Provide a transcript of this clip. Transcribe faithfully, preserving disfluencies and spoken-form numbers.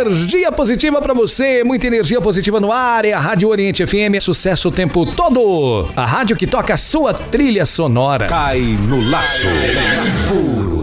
energia positiva pra você, muita energia positiva no ar. É a Rádio Oriente F M, sucesso o tempo todo. A rádio que toca a sua trilha sonora. Cai no laço.